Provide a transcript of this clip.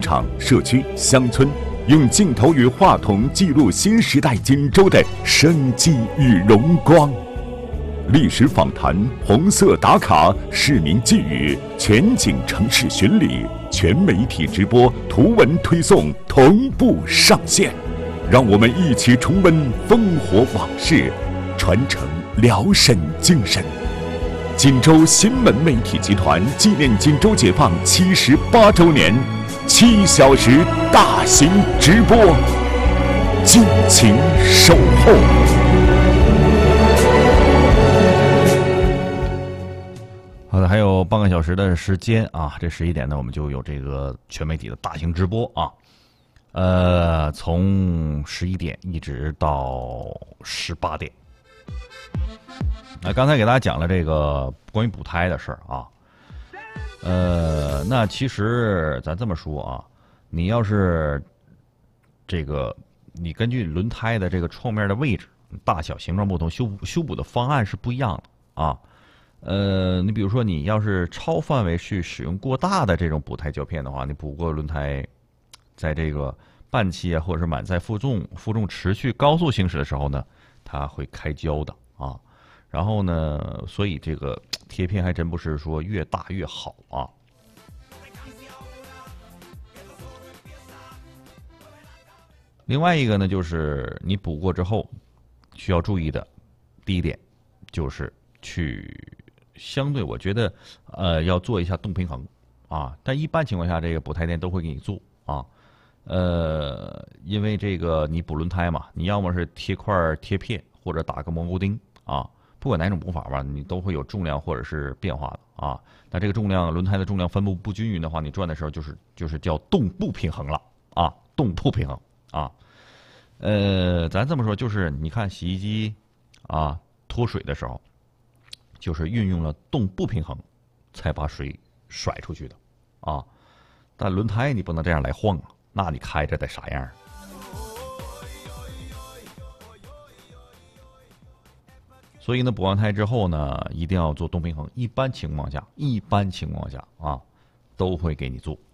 场、社区、乡村，用镜头与话筒记录新时代锦州的生机与荣光。历史访谈、红色打卡、市民寄语、全景城市巡礼、全媒体直播、图文推送同步上线，让我们一起重温烽火往事，传承辽沈精神。锦州新闻媒体集团纪念锦州解放78周年，7小时大型直播，敬请守候。 好的，还有半个小时的时间啊，这11点呢，我们就有这个全媒体的大型直播啊。从11点一直到18点。刚才给大家讲了这个关于补胎的事儿啊。那其实咱这么说啊，你要是这个你根据轮胎的这个创面的位置、大小、形状不同，修补的方案是不一样的啊。你比如说，你要是超范围去使用过大的这种补胎胶片的话，你补过轮胎，在这个半期啊，或者是满载负重持续高速行驶的时候呢，它会开胶的啊。然后呢，所以这个贴片还真不是说越大越好啊。另外一个呢，就是你补过之后需要注意的第一点，就是相对我觉得要做一下动平衡啊。但一般情况下，这个补胎店都会给你做啊。因为这个你补轮胎嘛，你要么是贴块贴片，或者打个蘑菇钉啊。不管哪种补法吧，你都会有重量或者是变化的啊。那这个重量，轮胎的重量分布不均匀的话，你转的时候就是叫动不平衡了啊，动不平衡啊。咱这么说，就是你看洗衣机啊脱水的时候，就是运用了动不平衡，才把水甩出去的啊。但轮胎你不能这样来晃啊，那你开着得啥样？所以呢，补完胎之后呢，一定要做动平衡。一般情况下啊，都会给你做。